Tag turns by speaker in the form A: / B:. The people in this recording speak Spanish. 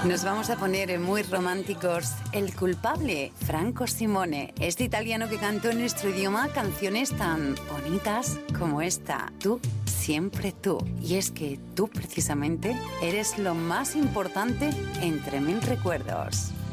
A: Nos vamos a poner muy románticos. El culpable, Franco Simone, este italiano que cantó en nuestro idioma canciones tan bonitas como esta. Tú, siempre tú. Y es que tú precisamente eres lo más importante entre mil recuerdos.